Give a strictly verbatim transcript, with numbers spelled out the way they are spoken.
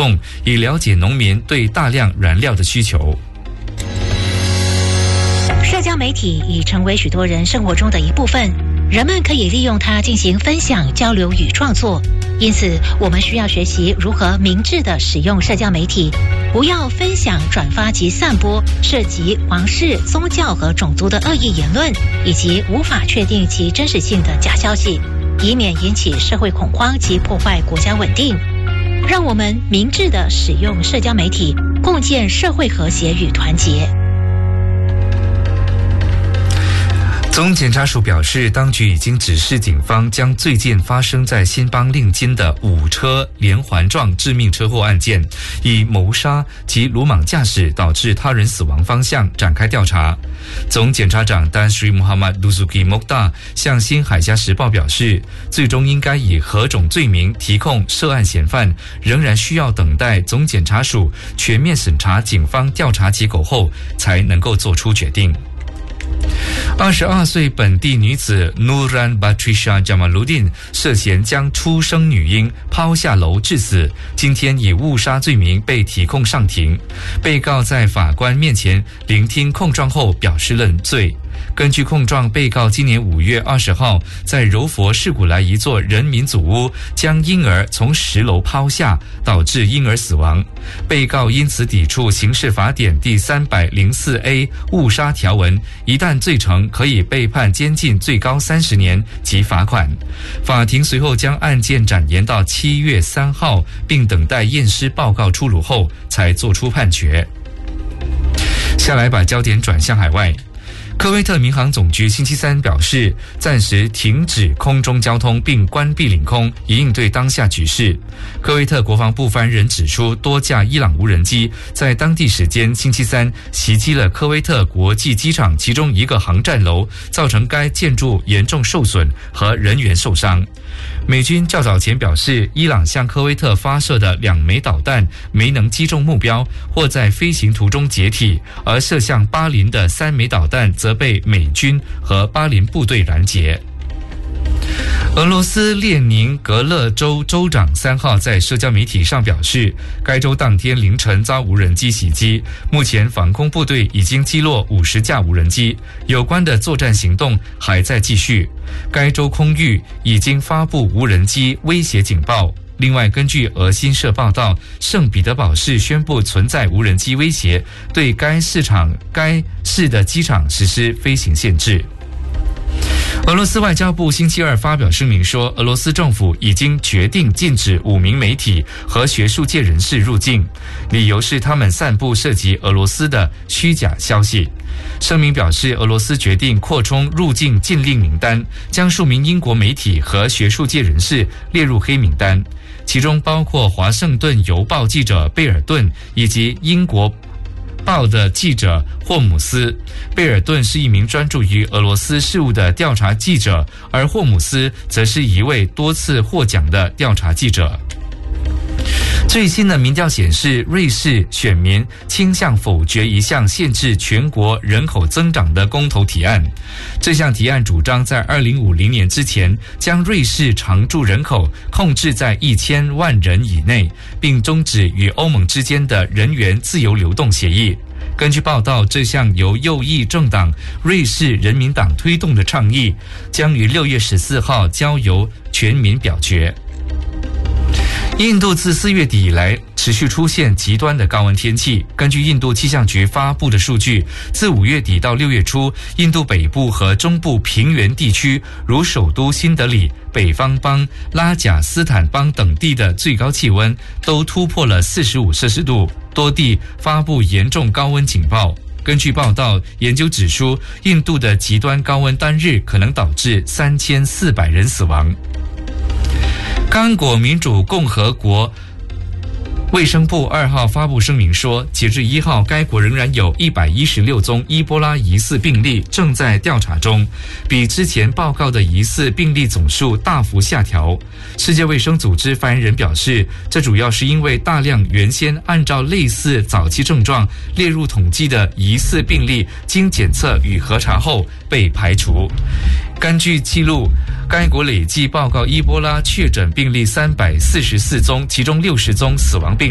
动，以了解农民对大量燃料的需求。 社交媒体已成为许多人生活中的一部分，人们可以利用它进行分享、交流与创作。因此，我们需要学习如何明智地使用社交媒体，不要分享、转发及散播涉及皇室、宗教和种族的恶意言论，以及无法确定其真实性的假消息，以免引起社会恐慌及破坏国家稳定。让我们明智地使用社交媒体，共建社会和谐与团结。 总检察署表示，当局已经指示警方将最近发生在新邦令金的五车连环撞致命车祸案件，以谋杀及鲁莽驾驶导致他人死亡方向展开调查。总检察长丹什穆罕默德·鲁苏基·莫达向新海峡时报表示，最终应该以何种罪名提控涉案嫌犯，仍然需要等待总检察署全面审查警方调查结果后才能够做出决定。二十二岁本地女子 Nuran Batrisha Jamaluddin 涉嫌将出生女婴抛下楼致死，今天以误杀罪名被提控上庭。被告在法官面前聆听控状后表示认罪。根据控状，被告今年五月二十号在柔佛市古莱一座人民祖屋将婴儿从十楼抛下，导致婴儿死亡。被告因此抵触刑事法典第三百零四 A 误杀条文，一旦罪成，可以被判监禁最高三十年及罚款。法庭随后将案件展延到七月三号，并等待验尸报告出炉后才作出判决。下来把焦点转向海外。科威特民航总局星期三表示，暂时停止空中交通并关闭领空，以应对当下局势。科威特国防部发言人指出，多架伊朗无人机在当地时间星期三袭击了科威特国际机场其中一个航站楼，造成该建筑严重受损和人员受伤。美军较早前表示，伊朗向科威特发射的两枚导弹没能击中目标，或在飞行途中解体，而射向巴林的三枚导弹则被美军和巴林部队拦截。俄罗斯列宁格勒州州长三号在社交媒体上表示，该州当天凌晨遭无人机袭击，目前防空部队已经击落五十架无人机，有关的作战行动还在继续。该州空域已经发布无人机威胁警报。另外，根据俄新社报道，圣彼得堡市宣布存在无人机威胁，对该市场该市的机场实施飞行限制。俄罗斯外交部星期二发表声明说，俄罗斯政府已经决定禁止五名媒体和学术界人士入境，理由是他们散布涉及俄罗斯的虚假消息。声明表示，俄罗斯决定扩充入境禁令名单，将数名英国媒体和学术界人士列入黑名单，其中包括华盛顿邮报记者贝尔顿以及英国报的记者霍姆斯。贝尔顿是一名专注于俄罗斯事务的调查记者，而霍姆斯则是一位多次获奖的调查记者。最新的民调显示，瑞士选民倾向否决一项限制全国人口增长的公投提案。这项提案主张在二零五零年之前将瑞士常住人口控制在一千万人以内，并终止与欧盟之间的人员自由流动协议。根据报道，这项由右翼政党瑞士人民党推动的倡议将于六月十四号交由全民表决。印度自四月底以来持续出现极端的高温天气。根据印度气象局发布的数据，自五月底到六月初，印度北部和中部平原地区，如首都新德里、北方邦、拉贾斯坦邦等地的最高气温都突破了四十五摄氏度，多地发布严重高温警报。根据报道，研究指出，印度的极端高温单日可能导致三千四百人死亡。刚果民主共和国卫生部二号发布声明说，截至一号，该国仍然有一百一十六宗伊波拉疑似病例正在调查中，比之前报告的疑似病例总数大幅下调。世界卫生组织发言人表示，这主要是因为大量原先按照类似早期症状列入统计的疑似病例，经检测与核查后被排除。根据记录，该国累计报告伊波拉确诊病例三百四十四宗，其中六十宗死亡病